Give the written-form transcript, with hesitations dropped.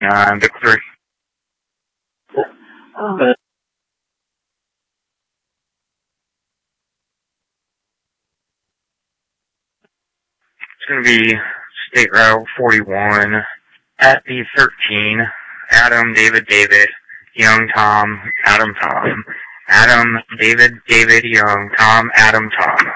Victory. Oh. It's going to be State Route 41 at the 13. Adam, David, Young, Tom, Adam, David, Young, Tom, Adam, Tom.